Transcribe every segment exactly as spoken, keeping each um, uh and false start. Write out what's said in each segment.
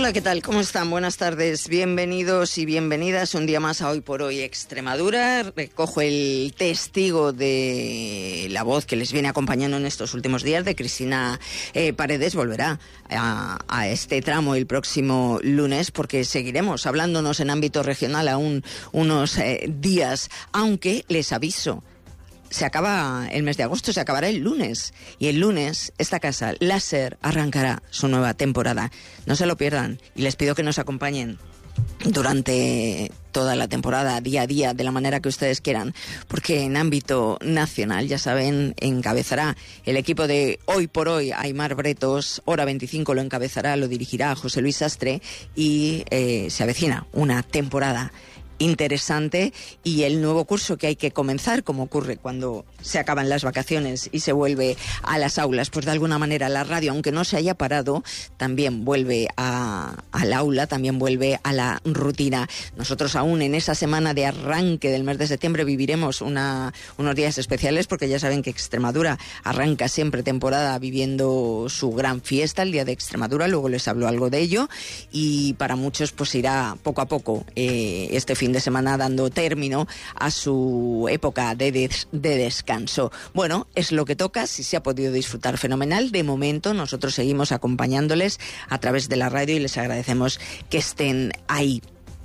Hola, ¿qué tal? ¿Cómo están? Buenas tardes. Bienvenidos y bienvenidas un día más a Hoy por Hoy Extremadura. Recojo el testigo de la voz que les viene acompañando en estos últimos días, de Cristina eh, Paredes. Volverá a, a este tramo el próximo lunes, porque seguiremos hablándonos en ámbito regional aún unos eh, días, aunque les aviso, se acaba el mes de agosto, se acabará el lunes. Y el lunes, esta casa, la SER, arrancará su nueva temporada. No se lo pierdan y les pido que nos acompañen durante toda la temporada, día a día, de la manera que ustedes quieran, porque en ámbito nacional, ya saben, encabezará el equipo de Hoy por Hoy Aimar Bretos. Hora veinticinco lo encabezará, lo dirigirá José Luis Sastre y eh, se avecina una temporada interesante y el nuevo curso que hay que comenzar, como ocurre cuando se acaban las vacaciones y se vuelve a las aulas, pues de alguna manera la radio, aunque no se haya parado, también vuelve a, al aula, también vuelve a la rutina. Nosotros aún en esa semana de arranque del mes de septiembre viviremos una, unos días especiales, porque ya saben que Extremadura arranca siempre temporada viviendo su gran fiesta, el Día de Extremadura. Luego les hablo algo de ello, y para muchos pues irá poco a poco eh, este fin fin de semana dando término a su época de, des, de descanso. Bueno, es lo que toca. Si se ha podido disfrutar, fenomenal. De momento nosotros seguimos acompañándoles a través de la radio y les agradecemos que estén ahí.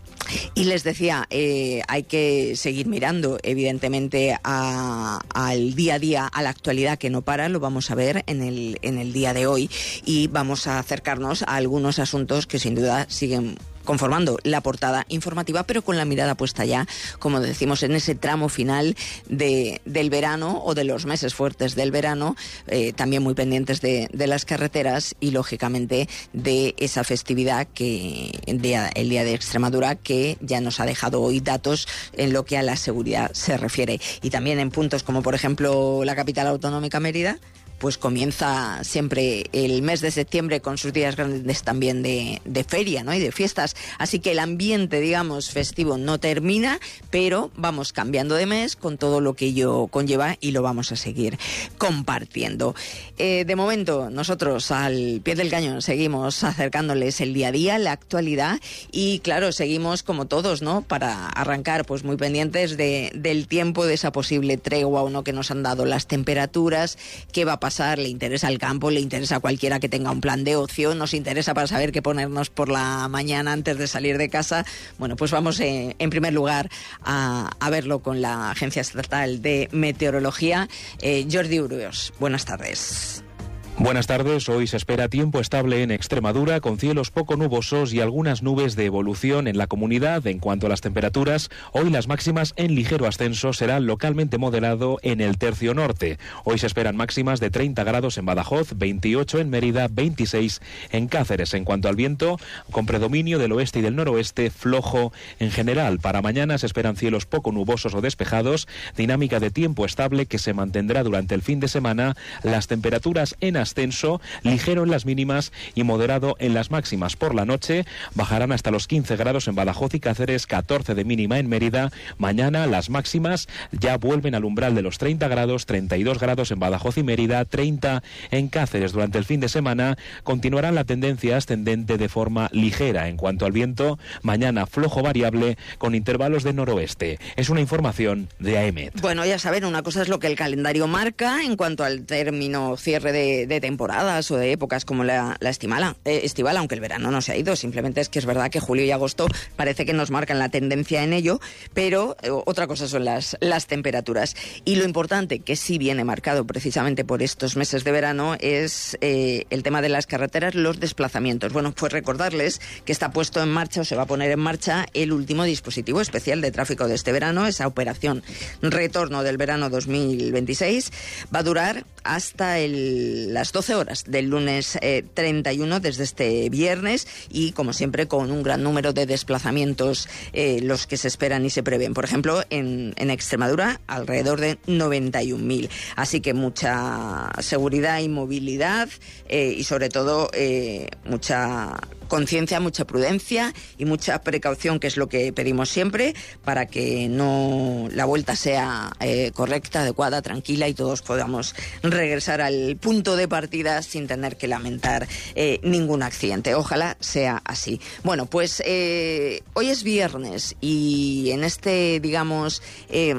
Y les decía, eh, hay que seguir mirando, evidentemente, a, al día a día, a la actualidad que no para. Lo vamos a ver en el, en el día de hoy, y vamos a acercarnos a algunos asuntos que sin duda siguen conformando la portada informativa, pero con la mirada puesta ya, como decimos, en ese tramo final de, del verano, o de los meses fuertes del verano, eh, también muy pendientes de, de las carreteras y, lógicamente, de esa festividad, que de, el Día de Extremadura, que ya nos ha dejado hoy datos en lo que a la seguridad se refiere. Y también en puntos como, por ejemplo, la capital autonómica, Mérida, pues comienza siempre el mes de septiembre con sus días grandes también de, de feria, ¿no?, y de fiestas. Así que el ambiente, digamos, festivo no termina, pero vamos cambiando de mes con todo lo que ello conlleva, y lo vamos a seguir compartiendo. Eh, de momento, nosotros al pie del cañón seguimos acercándoles el día a día, la actualidad, y claro, seguimos como todos, ¿no?, para arrancar pues muy pendientes de, del tiempo, de esa posible tregua o no que nos han dado las temperaturas. ¿Qué va a pasar? Le interesa al campo, le interesa a cualquiera que tenga un plan de ocio, nos interesa para saber qué ponernos por la mañana antes de salir de casa. Bueno, pues vamos eh, en primer lugar a, a verlo con la Agencia Estatal de Meteorología. Eh, Jordi Urbios, buenas tardes. Buenas tardes. Hoy se espera tiempo estable en Extremadura, con cielos poco nubosos y algunas nubes de evolución en la comunidad. En cuanto a las temperaturas, hoy las máximas en ligero ascenso, serán localmente moderado en el tercio norte. Hoy se esperan máximas de treinta grados en Badajoz, veintiocho en Mérida, veintiséis en Cáceres. En cuanto al viento, con predominio del oeste y del noroeste, flojo en general. Para mañana se esperan cielos poco nubosos o despejados, dinámica de tiempo estable que se mantendrá durante el fin de semana. Las temperaturas en ascenso, ligero en las mínimas y moderado en las máximas. Por la noche bajarán hasta los quince grados en Badajoz y Cáceres, catorce de mínima en Mérida. Mañana las máximas ya vuelven al umbral de los treinta grados, treinta y dos grados en Badajoz y Mérida, treinta en Cáceres. Durante el fin de semana continuará la tendencia ascendente de forma ligera. En cuanto al viento, mañana flojo variable con intervalos de noroeste. Es una información de A E M E T. Bueno, ya saben, una cosa es lo que el calendario marca en cuanto al término cierre de, de temporadas o de épocas como la, la estimala, eh, estival, aunque el verano no se ha ido. Simplemente es que es verdad que julio y agosto parece que nos marcan la tendencia en ello, pero eh, otra cosa son las, las temperaturas. Y lo importante, que sí viene marcado precisamente por estos meses de verano, es eh, el tema de las carreteras, los desplazamientos. Bueno, pues recordarles que está puesto en marcha, o se va a poner en marcha, el último dispositivo especial de tráfico de este verano, esa operación Retorno del Verano dos mil veintiséis. Va a durar hasta el, las doce horas del lunes eh, treinta y uno, desde este viernes, y como siempre con un gran número de desplazamientos, eh, los que se esperan y se prevén. Por ejemplo, en, en Extremadura, alrededor de noventa y un mil. Así que mucha seguridad y movilidad, eh, y sobre todo eh, mucha conciencia, mucha prudencia y mucha precaución, que es lo que pedimos siempre, para que no la vuelta sea eh, correcta, adecuada, tranquila y todos podamos regresar al punto de partida sin tener que lamentar eh, ningún accidente. Ojalá sea así. Bueno, pues eh, hoy es viernes y en este, digamos, eh,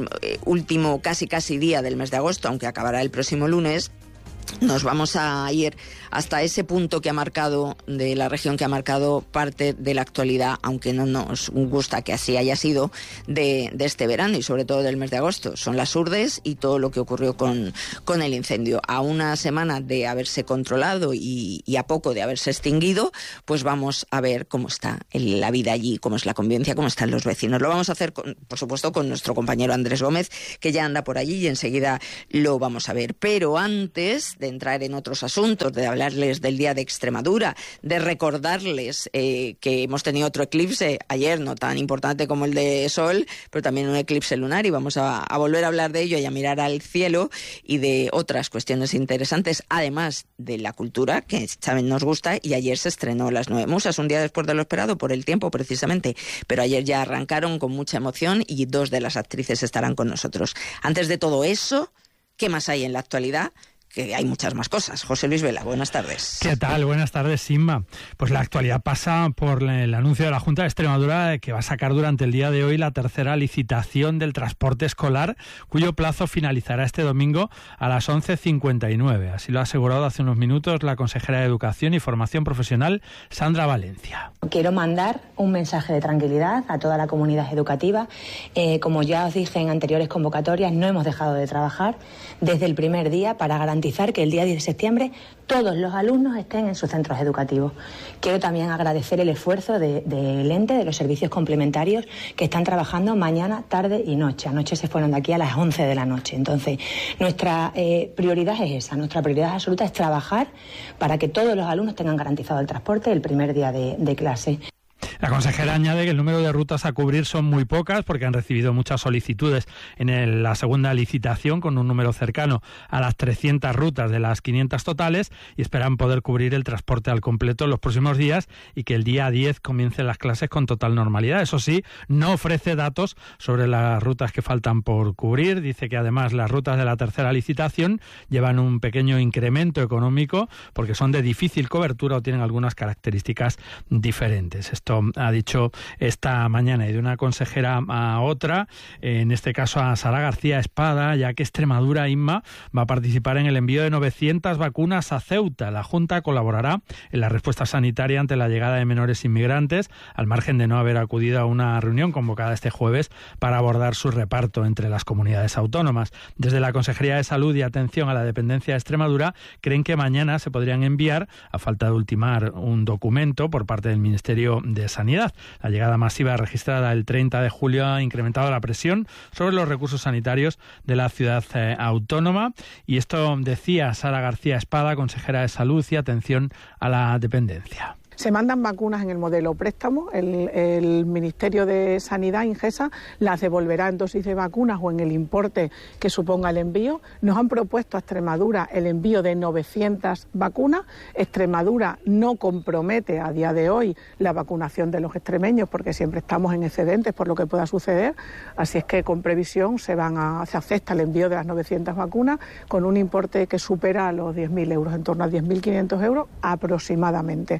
último casi casi día del mes de agosto, aunque acabará el próximo lunes, nos vamos a ir hasta ese punto que ha marcado, de la región que ha marcado parte de la actualidad, aunque no nos gusta que así haya sido, de, de este verano y sobre todo del mes de agosto. Son las Urdes y todo lo que ocurrió con, con el incendio. A una semana de haberse controlado y, y a poco de haberse extinguido, pues vamos a ver cómo está el, la vida allí, cómo es la convivencia, cómo están los vecinos. Lo vamos a hacer, con, por supuesto, con nuestro compañero Andrés Gómez, que ya anda por allí y enseguida lo vamos a ver. Pero antes de entrar en otros asuntos, de hablarles del Día de Extremadura, de recordarles eh, que hemos tenido otro eclipse ayer, no tan importante como el de Sol, pero también un eclipse lunar, y vamos a, a volver a hablar de ello y a mirar al cielo y de otras cuestiones interesantes, además de la cultura, que saben nos gusta, y ayer se estrenó Las Nueve Musas, un día después de lo esperado, por el tiempo precisamente, pero ayer ya arrancaron con mucha emoción y dos de las actrices estarán con nosotros. Antes de todo eso, ¿qué más hay en la actualidad? Que hay muchas más cosas. José Luis Vela, buenas tardes. ¿Qué tal? Buenas tardes, Inma. Pues la actualidad pasa por el anuncio de la Junta de Extremadura de que va a sacar durante el día de hoy la tercera licitación del transporte escolar, cuyo plazo finalizará este domingo a las once cincuenta y nueve. Así lo ha asegurado hace unos minutos la consejera de Educación y Formación Profesional, Sandra Valencia. Quiero mandar un mensaje de tranquilidad a toda la comunidad educativa. Eh, como ya os dije en anteriores convocatorias, no hemos dejado de trabajar desde el primer día para garantizar que el día diez de septiembre todos los alumnos estén en sus centros educativos. Quiero también agradecer el esfuerzo del de, de ente, de los servicios complementarios, que están trabajando mañana, tarde y noche. Anoche se fueron de aquí a las once de la noche. Entonces, nuestra eh, prioridad es esa, nuestra prioridad absoluta es trabajar para que todos los alumnos tengan garantizado el transporte el primer día de, de clase. La consejera añade que el número de rutas a cubrir son muy pocas porque han recibido muchas solicitudes en el, la segunda licitación, con un número cercano a las trescientas rutas de las quinientas totales, y esperan poder cubrir el transporte al completo en los próximos días y que el día diez comiencen las clases con total normalidad. Eso sí, no ofrece datos sobre las rutas que faltan por cubrir. Dice que además las rutas de la tercera licitación llevan un pequeño incremento económico porque son de difícil cobertura o tienen algunas características diferentes. Esto ha dicho esta mañana, y de una consejera a otra, en este caso a Sara García Espada, ya que Extremadura, Inma, va a participar en el envío de novecientas vacunas a Ceuta. La Junta colaborará en la respuesta sanitaria ante la llegada de menores inmigrantes, al margen de no haber acudido a una reunión convocada este jueves para abordar su reparto entre las comunidades autónomas. Desde la Consejería de Salud y Atención a la Dependencia de Extremadura creen que mañana se podrían enviar, a falta de ultimar un documento por parte del Ministerio de Sanidad. La llegada masiva registrada el treinta de julio ha incrementado la presión sobre los recursos sanitarios de la ciudad eh, autónoma, y esto decía Sara García Espada, consejera de Salud y Atención a la Dependencia. Se mandan vacunas en el modelo préstamo, el, el Ministerio de Sanidad, Ingesa, las devolverá en dosis de vacunas o en el importe que suponga el envío. Nos han propuesto a Extremadura el envío de novecientas vacunas. Extremadura no compromete a día de hoy la vacunación de los extremeños porque siempre estamos en excedentes por lo que pueda suceder, así es que con previsión se, van a, se acepta el envío de las novecientas vacunas con un importe que supera los diez mil euros, en torno a diez mil quinientos euros aproximadamente.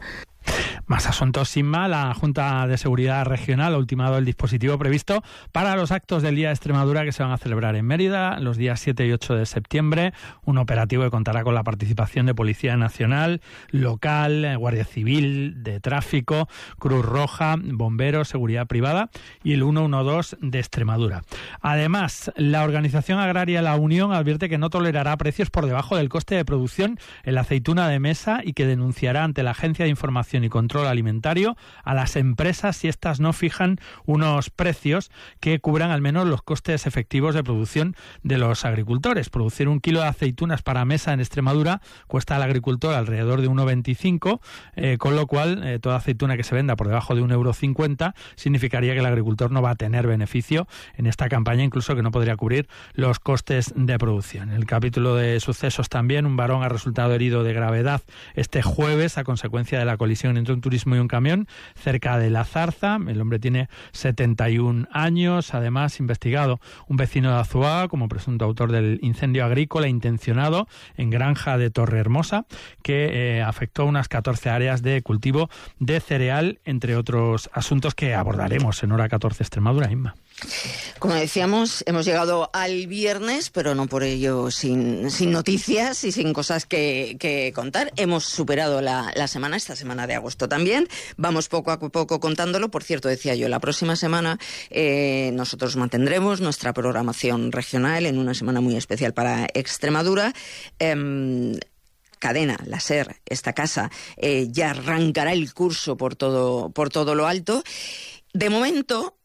Más asuntos, sin más. La Junta de Seguridad Regional ha ultimado el dispositivo previsto para los actos del Día de Extremadura que se van a celebrar en Mérida los días siete y ocho de septiembre. Un operativo que contará con la participación de Policía Nacional, local, Guardia Civil, de Tráfico, Cruz Roja, Bomberos, Seguridad Privada y el ciento doce de Extremadura. Además, la Organización Agraria La Unión advierte que no tolerará precios por debajo del coste de producción en la aceituna de mesa y que denunciará ante la Agencia de Información y Control Alimentario a las empresas si éstas no fijan unos precios que cubran al menos los costes efectivos de producción de los agricultores. Producir un kilo de aceitunas para mesa en Extremadura cuesta al agricultor alrededor de uno veinticinco, eh, con lo cual eh, toda aceituna que se venda por debajo de un euro cincuenta significaría que el agricultor no va a tener beneficio en esta campaña, incluso que no podría cubrir los costes de producción. En el capítulo de sucesos también, un varón ha resultado herido de gravedad este jueves a consecuencia de la colisión entre un turismo y un camión cerca de La Zarza. El hombre tiene setenta y un años. Además, investigado un vecino de Azuaga como presunto autor del incendio agrícola intencionado en Granja de Torrehermosa, que eh, afectó unas catorce áreas de cultivo de cereal, entre otros asuntos que abordaremos en Hora catorce Extremadura, Inma. Como decíamos, hemos llegado al viernes, pero no por ello sin, sin noticias y sin cosas que, que contar. Hemos superado la, la semana, esta semana de agosto también. Vamos poco a poco contándolo. Por cierto, decía yo, la próxima semana eh, nosotros mantendremos nuestra programación regional en una semana muy especial para Extremadura. Eh, Cadena, la SER, esta casa, eh, ya arrancará el curso por todo, por todo lo alto. De momento,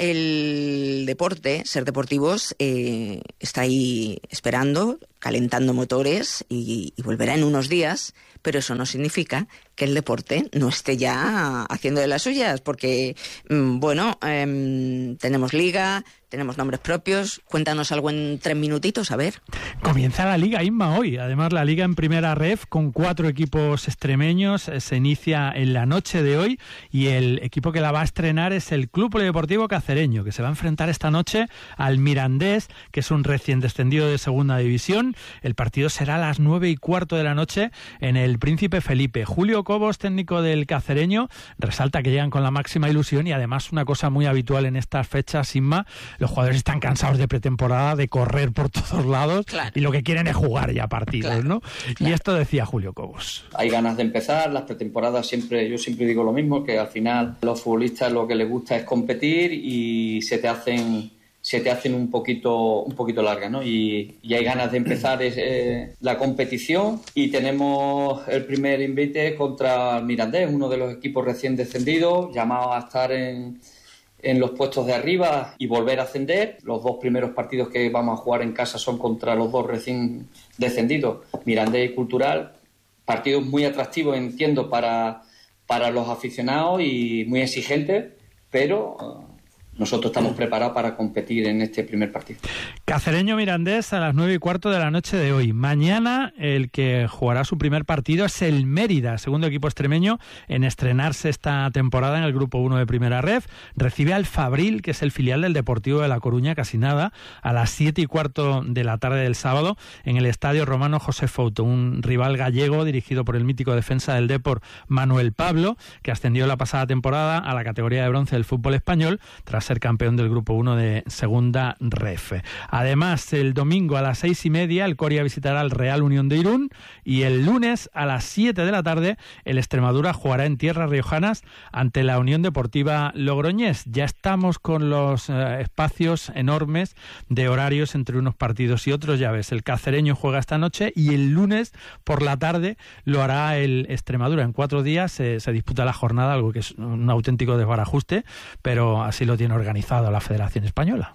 el deporte, SER Deportivos, eh, está ahí esperando, calentando motores y, y volverá en unos días, pero eso no significa que el deporte no esté ya haciendo de las suyas, porque, bueno, eh, tenemos liga, tenemos nombres propios. Cuéntanos algo en tres minutitos, a ver. Comienza la Liga, Inma, hoy. Además, la Liga en Primera Ref con cuatro equipos extremeños. Se inicia en la noche de hoy y el equipo que la va a estrenar es el Club Polideportivo Cacereño, que se va a enfrentar esta noche al Mirandés, que es un recién descendido de Segunda División. El partido será a las nueve y cuarto de la noche en el Príncipe Felipe. Julio Cobos, técnico del Cacereño, resalta que llegan con la máxima ilusión y además una cosa muy habitual en estas fechas, Inma, los jugadores están cansados de pretemporada, de correr por todos lados, claro, y lo que quieren es jugar ya partidos, claro, ¿no? Claro. Y esto decía Julio Cobos. Hay ganas de empezar, las pretemporadas siempre, yo siempre digo lo mismo, que al final los futbolistas lo que les gusta es competir y se te hacen se te hacen un poquito un poquito largas, ¿no? Y, y hay ganas de empezar eh, la competición y tenemos el primer invite contra el Mirandés, uno de los equipos recién descendidos, llamados a estar en en los puestos de arriba y volver a ascender. Los dos primeros partidos que vamos a jugar en casa son contra los dos recién descendidos, Mirandés y Cultural. Partidos muy atractivos, entiendo, para, para los aficionados y muy exigentes, pero uh, nosotros estamos preparados para competir en este primer partido. Cacereño Mirandés a las nueve y cuarto de la noche de hoy. Mañana el que jugará su primer partido es el Mérida, segundo equipo extremeño en estrenarse esta temporada en el Grupo uno de Primera Ref. Recibe al Fabril, que es el filial del Deportivo de La Coruña, casi nada, a las siete y cuarto de la tarde del sábado en el Estadio Romano José Fouto, un rival gallego dirigido por el mítico defensa del Depor Manuel Pablo, que ascendió la pasada temporada a la categoría de bronce del fútbol español tras ser campeón del Grupo uno de Segunda Ref. Además, el domingo a las seis y media el Coria visitará al Real Unión de Irún y el lunes a las siete de la tarde el Extremadura jugará en tierras riojanas ante la Unión Deportiva Logroñés. Ya estamos con los eh, espacios enormes de horarios entre unos partidos y otros. Ya ves, el Cacereño juega esta noche y el lunes por la tarde lo hará el Extremadura. En cuatro días eh, se disputa la jornada, algo que es un auténtico desbarajuste, pero así lo tiene organizado la Federación Española.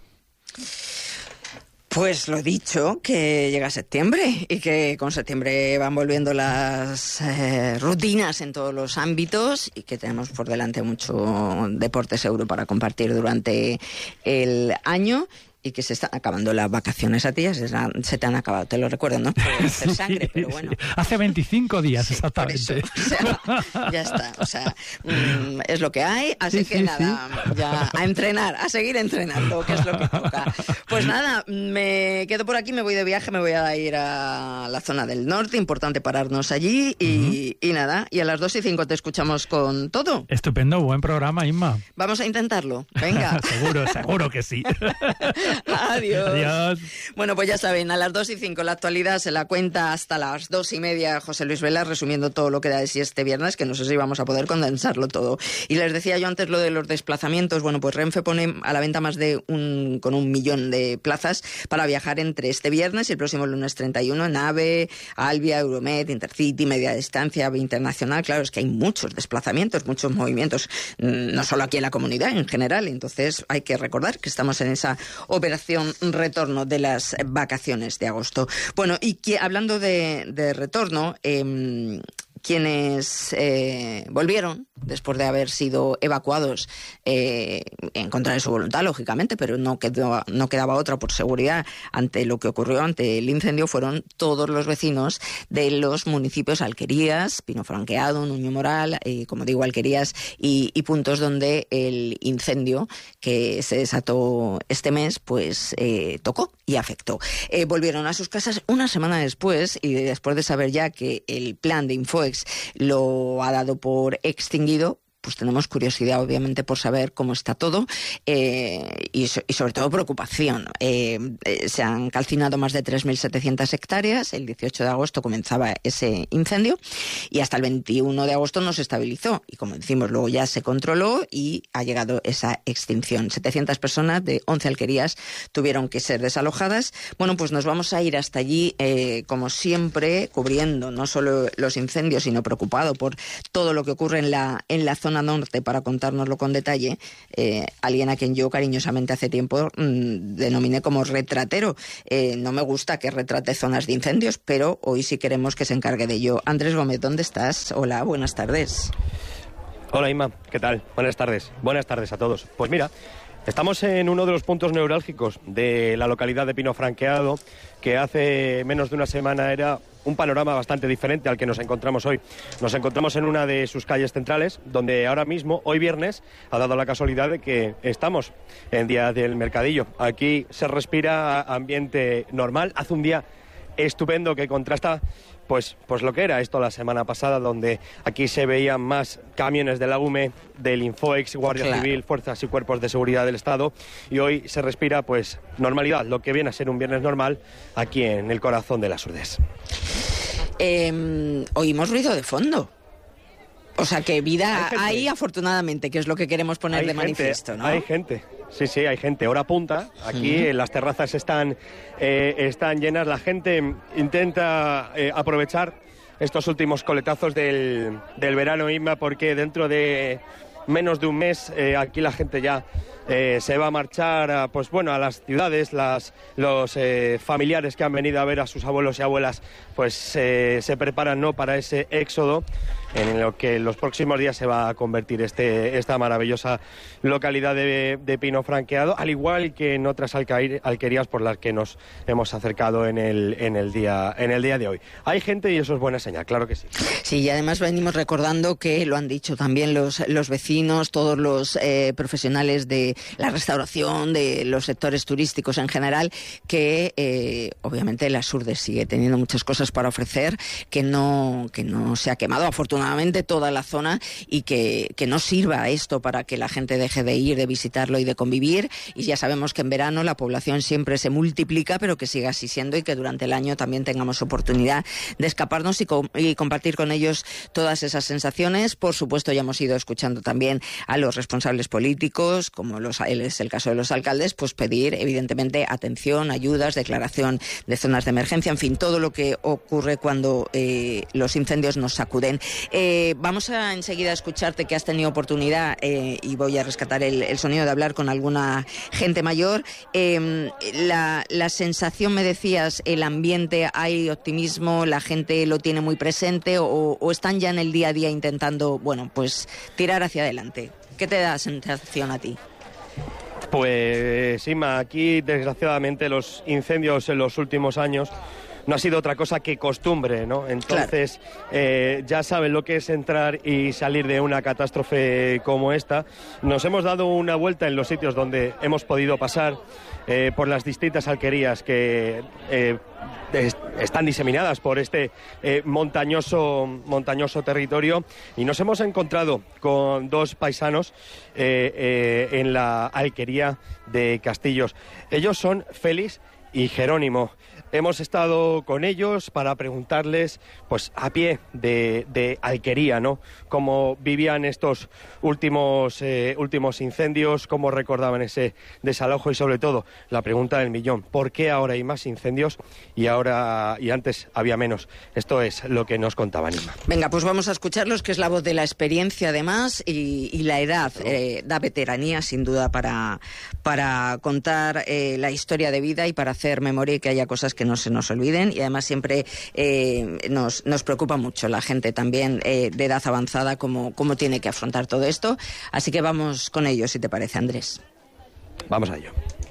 Pues lo dicho, que llega septiembre y que con septiembre van volviendo las eh, rutinas en todos los ámbitos y que tenemos por delante mucho deporte seguro para compartir durante el año. Y que se están acabando las vacaciones a ti, ya se, se te han acabado, te lo recuerdo, ¿no? Por hacer sí, sangre, pero bueno. Sí. Hace veinticinco días, sí, exactamente. O sea, ya está, o sea, mmm, es lo que hay, así sí, que sí, nada, sí. ya a entrenar, a seguir entrenando, que es lo que toca. Pues nada, me quedo por aquí, me voy de viaje, me voy a ir a la zona del norte, importante pararnos allí, y, uh-huh. y nada, y a las dos y cinco te escuchamos con todo. Estupendo, buen programa, Inma. Vamos a intentarlo, venga. seguro, seguro que sí. Adiós. Adiós. Bueno, pues ya saben, a las dos y cinco la actualidad se la cuenta hasta las dos y media José Luis Vela, resumiendo todo lo que da de sí este viernes, que no sé si vamos a poder condensarlo todo. Y les decía yo antes lo de los desplazamientos. Bueno, pues Renfe pone a la venta más de un, con un millón de plazas para viajar entre este viernes y el próximo lunes treinta y uno en AVE, Albia, Euromed, Intercity, Media Distancia, AVE Internacional. Claro, es que hay muchos desplazamientos, muchos movimientos, no solo aquí en la comunidad, en general. Entonces hay que recordar que estamos en esa operación retorno de las vacaciones de agosto. Bueno, y que, hablando de, de retorno, eh, quienes eh, volvieron después de haber sido evacuados eh, en contra de su voluntad, lógicamente, pero no, quedó, no quedaba otra por seguridad ante lo que ocurrió, ante el incendio, fueron todos los vecinos de los municipios Alquerías, Pino Franqueado, Nuño Moral, eh, como digo, Alquerías y, y puntos donde el incendio que se desató este mes, pues eh, tocó y afectó. Eh, volvieron a sus casas una semana después, y después de saber ya que el plan de Infoex lo ha dado por extinguido, pues tenemos curiosidad, obviamente, por saber cómo está todo eh, y, so, y, sobre todo, preocupación. Eh, eh, se han calcinado más de tres mil setecientas hectáreas. El dieciocho de agosto comenzaba ese incendio y hasta el veintiuno de agosto no se estabilizó. Y, como decimos, luego ya se controló y ha llegado esa extinción. setecientas personas de once alquerías tuvieron que ser desalojadas. Bueno, pues nos vamos a ir hasta allí, eh, como siempre, cubriendo no solo los incendios, sino preocupado por todo lo que ocurre en la, en la zona norte, para contárnoslo con detalle, eh, alguien a quien yo cariñosamente hace tiempo mmm, denominé como retratero. Eh, no me gusta que retrate zonas de incendios, pero hoy sí queremos que se encargue de ello. Andrés Gómez, ¿dónde estás? Hola, buenas tardes. Hola Inma, ¿qué tal? Buenas tardes. Buenas tardes a todos. Pues mira, estamos en uno de los puntos neurálgicos de la localidad de Pino Franqueado, que hace menos de una semana era un panorama bastante diferente al que nos encontramos hoy. Nos encontramos en una de sus calles centrales, donde ahora mismo, hoy viernes, ha dado la casualidad de que estamos en Día del Mercadillo. Aquí se respira ambiente normal. Hace un día estupendo que contrasta pues, pues lo que era esto la semana pasada, donde aquí se veían más camiones de la U M E, del Infoex, Guardia claro. Civil, fuerzas y cuerpos de seguridad del Estado, y hoy se respira pues normalidad, lo que viene a ser un viernes normal aquí en el corazón de las Urdes. Eh, oímos ruido de fondo. O sea, que vida hay, hay afortunadamente, que es lo que queremos poner hay de gente, manifiesto, ¿no? Hay gente, sí, sí, hay gente. Hora punta, aquí uh-huh. las terrazas están, eh, están llenas. La gente intenta eh, aprovechar estos últimos coletazos del, del verano, Inma, porque dentro de menos de un mes eh, aquí la gente ya eh, se va a marchar a, pues bueno, a las ciudades. Las, los eh, familiares que han venido a ver a sus abuelos y abuelas pues eh, se preparan, ¿no?, para ese éxodo en lo que en los próximos días se va a convertir este, esta maravillosa localidad de, de Pino Franqueado, al igual que en otras alcair, alquerías por las que nos hemos acercado en el, en, el día, en el día de hoy. Hay gente y eso es buena señal, claro que sí. Sí, y además venimos recordando que lo han dicho también los, los vecinos, todos los eh, profesionales de la restauración, de los sectores turísticos en general, que eh, obviamente la Urdes sigue teniendo muchas cosas para ofrecer, que no, que no se ha quemado afortunadamente toda la zona, y que, que no sirva esto para que la gente deje de ir, de visitarlo y de convivir. Y ya sabemos que en verano la población siempre se multiplica, pero que siga así siendo, y que durante el año también tengamos oportunidad de escaparnos y, co- y compartir con ellos todas esas sensaciones. Por supuesto, ya hemos ido escuchando también a los responsables políticos, como los, es el caso de los alcaldes, pues pedir evidentemente atención, ayudas, declaración de zonas de emergencia, en fin, todo lo que ocurre cuando eh, los incendios nos sacuden. Eh, vamos a enseguida escucharte, que has tenido oportunidad, eh, y voy a rescatar el, el sonido de hablar con alguna gente mayor. Eh, la, la sensación, me decías, el ambiente, hay optimismo, la gente lo tiene muy presente, o, o están ya en el día a día intentando, bueno, pues tirar hacia adelante. ¿Qué te da sensación a ti? Pues, Inma, aquí desgraciadamente los incendios en los últimos años no ha sido otra cosa que costumbre, ¿no? Entonces, claro. eh, ya saben lo que es entrar y salir de una catástrofe como esta. Nos hemos dado una vuelta en los sitios donde hemos podido pasar, eh, por las distintas alquerías que eh, est- están diseminadas por este eh, montañoso, montañoso territorio, y nos hemos encontrado con dos paisanos eh, eh, en la alquería de Castillos. Ellos son Félix y Jerónimo. Hemos estado con ellos para preguntarles, pues a pie de, de alquería, ¿no?, cómo vivían estos últimos, eh, últimos incendios, cómo recordaban ese desalojo, y sobre todo la pregunta del millón: ¿por qué ahora hay más incendios y ahora y antes había menos? Esto es lo que nos contaban, Inma. Venga, pues vamos a escucharlos, que es la voz de la experiencia además, y, y la edad eh, da veteranía sin duda para, para contar eh, la historia de vida y para hacer hacer memoria y que haya cosas que no se nos olviden, y además siempre eh, nos, nos preocupa mucho la gente también eh, de edad avanzada cómo, cómo tiene que afrontar todo esto. Así que vamos con ello, si te parece, Andrés. Vamos a ello.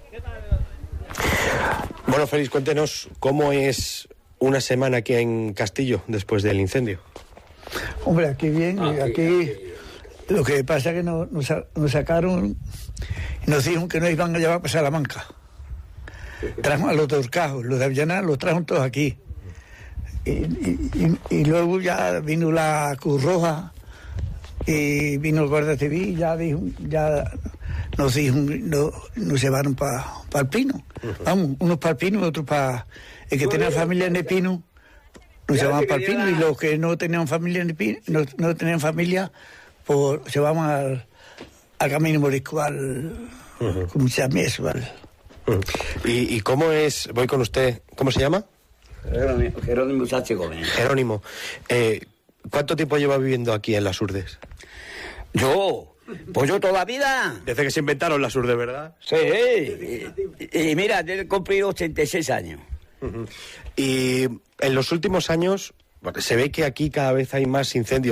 Bueno, Félix, cuéntenos cómo es una semana aquí en Castillo después del incendio. Hombre, aquí bien, ah, aquí lo que pasa es que nos, nos, nos sacaron y nos dijeron que nos iban a llevar para Salamanca. Trajo a los de Urcajo, los de Avillaná los trajeron todos aquí. Y, y, y, y luego ya vino la Cruz Roja y vino el Guardia Civil y ya, dijo, ya nos dijo, no, nos llevaron para pa el Pino. Uh-huh. Vamos, unos para el Pino y otros para... El que tenía familia en el Pino, nos llevaban para el Pino, y los que no tenían familia en el Pino, no, no tenían familia, pues se van al, al Camino Morisco, al... Uh-huh. ¿Cómo se llama eso? Al, uh-huh. ¿Y, ¿Y cómo es? Voy con usted. ¿Cómo se llama? Jerónimo, Jerónimo Sánchez Gómez. Jerónimo. Eh, ¿Cuánto tiempo lleva viviendo aquí en Las Urdes? Yo... Pues yo toda la vida. Desde que se inventaron Las Urdes, ¿verdad? Sí. Y, y mira, he cumplido ochenta y seis años. Uh-huh. Y en los últimos años, bueno, se ve que aquí cada vez hay más incendios.